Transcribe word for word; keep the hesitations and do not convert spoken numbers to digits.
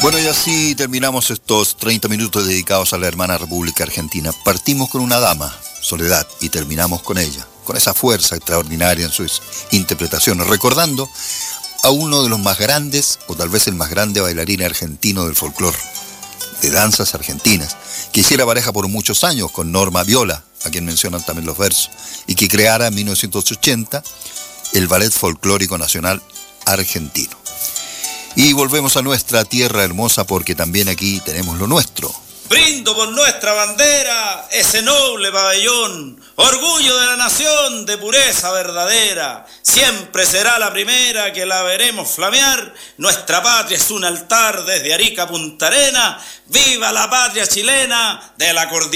Bueno, y así terminamos estos treinta minutos dedicados a la hermana República Argentina. Partimos con una dama, Soledad, y terminamos con ella, con esa fuerza extraordinaria en sus interpretaciones, recordando a uno de los más grandes, o tal vez el más grande bailarín argentino del folclore, de danzas argentinas, que hiciera pareja por muchos años con Norma Viola, a quien mencionan también los versos, y que creara en mil novecientos ochenta el Ballet Folclórico Nacional Argentino. Y volvemos a nuestra tierra hermosa porque también aquí tenemos lo nuestro. Brindo por nuestra bandera, ese noble pabellón, orgullo de la nación, de pureza verdadera. Siempre será la primera que la veremos flamear. Nuestra patria es un altar desde Arica a Punta Arena. ¡Viva la patria chilena de la cordillera!